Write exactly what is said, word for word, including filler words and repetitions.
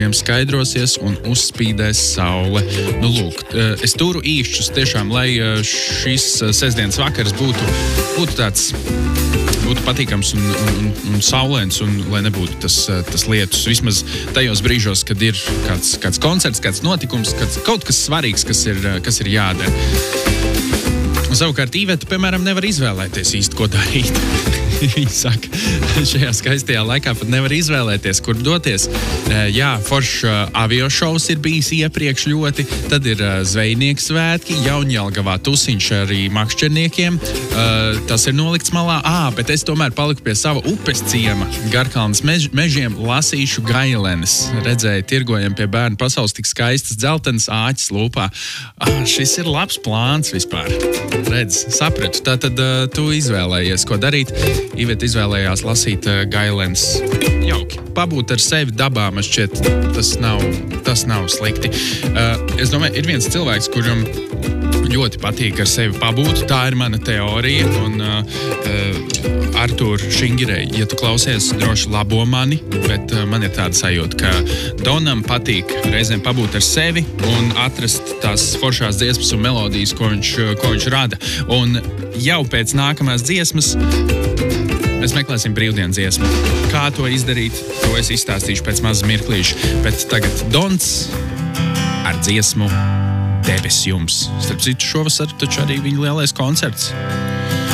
skaidrosies un uzspīdēs saule. Nu, lūk, es turu īšķus tiešām, lai šis sestdienas vakars būtu, būtu tāds, būtu patīkams un, un, un saulēns, un lai nebūtu tas, tas lietus. Vismaz tajos brīžos, kad ir kāds, kāds koncerts, kāds notikums, kāds, kaut kas svarīgs, kas ir, kas ir jādara. Un savukārt Īveta, piemēram, nevar izvēlēties īsti, ko darīt. Viņa saka, šajā skaistajā laikā pat nevar izvēlēties, kur doties. Jā, foršs aviošovs ir bijis iepriekš ļoti, tad ir zvejnieku svētki, Jaunjelgavā tusiņš arī makšķerniekiem. Tas ir nolikts malā. Ā, bet es tomēr paliku pie sava upes ciema, Garkalnas mež, mežiem, lasīšu gailenes. Redzēju, tirgojam pie bērnu pasaules tik skaistas dzeltenas āķis lūpā. Ā, šis ir labs plāns vispār. Redz, sapratu, tātad uh, tu izvēlējies, ko darīt. Iveta izvēlējās lasīt uh, gailens. Jauki. Pabūt ar sevi dabā, man šķiet, tas nav, tas nav slikti. Uh, es domāju, ir viens cilvēks, kuram ļoti patīk ar sevi pabūt. Tā ir mana teorija. Un uh, uh, Artūr Šingirei, ja tu klausies, droši labo mani, bet uh, man ir tāda sajūta, ka Donam patīk reizēm pabūt ar sevi un atrast tās foršās dziesmas un melodijas, ko viņš, ko viņš rada. Un jau pēc nākamās dziesmas mēs meklēsim brīvdienas dziesmu. Kā to izdarīt, to es izstāstīšu pēc maza mirklīša. Bet tagad Dons ar dziesmu Debes jums. Starp citu, šovasar taču arī viņa lielais koncerts.